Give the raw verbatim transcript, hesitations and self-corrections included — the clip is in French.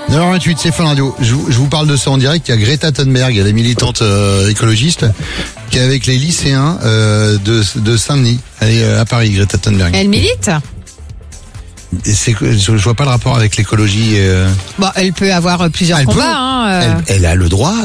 neuf heures vingt-huit, c'est Fun Radio. Je vous, je vous parle de ça en direct. Il y a Greta Thunberg, la militante euh, écologiste, qui est avec les lycéens euh, de, de Saint-Denis. Elle est euh, à Paris, Greta Thunberg. Elle milite ? Et c'est, je vois pas le rapport avec l'écologie. Euh... Bon, elle peut avoir plusieurs elle combats. peut, Hein, euh... elle, elle a le droit.